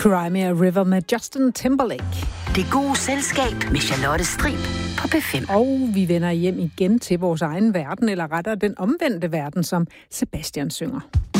Crimea River med Justin Timberlake. Det gode selskab med Charlotte Strib på P5. Og vi vender hjem igen til vores egen verden, eller rettere den omvendte verden, som Sebastian synger.